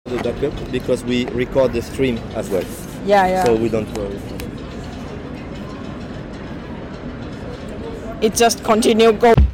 The backup because we record the stream as well. Yeah. So we don't worry. It just continue go.